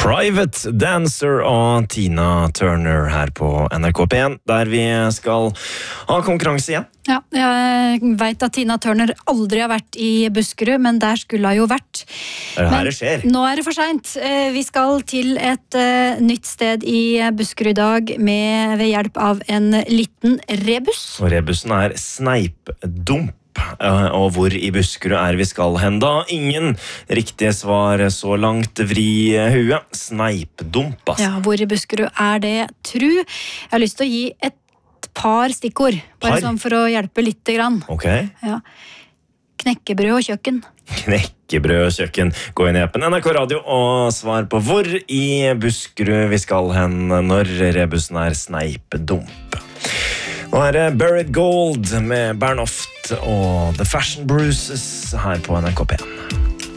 Private Dancer og Tina Turner her på NRK P1, der vi skal ha konkurranse igjen. Ja, jeg vet at Tina Turner aldri har vært i Buskerud, men der skulle hun jo vært. Det her det skjer. Nå det for sent. Vi skal til et nytt sted i Buskerud i dag ved hjelp av en liten rebus. Og rebusen Sneipdump. Og hvor i Buskerud vi skal hen da? Ingen riktige svar så langt. Vri huet. Sneipdump, altså. Ja, hvor i Buskerud det, tru? Jeg har lyst til å gi et par stikkord, bare sånn for å hjelpe litt grann. Ok. Ja. Knekkebrød og kjøkken. Knekkebrød og kjøkken. Gå inn i appen NRK Radio og svar på hvor i Buskerud vi skal hen når rebusen Sneipdump. Nå det Buried Gold med Bernhoft og The Fashion Bruises her på NRK P1.